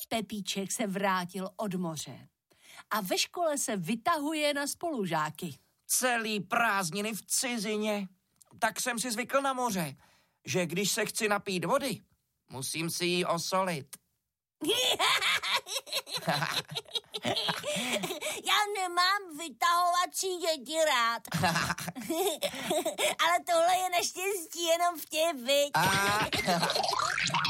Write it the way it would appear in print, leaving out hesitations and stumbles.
Pepíček se vrátil od moře a ve škole se vytahuje na spolužáky. Celý prázdniny v cizině. Tak jsem si zvykl na moře, že když se chci napít vody, musím si ji osolit. Já nemám vytahovací děti rád. Ale tohle je naštěstí jenom vtip, viď?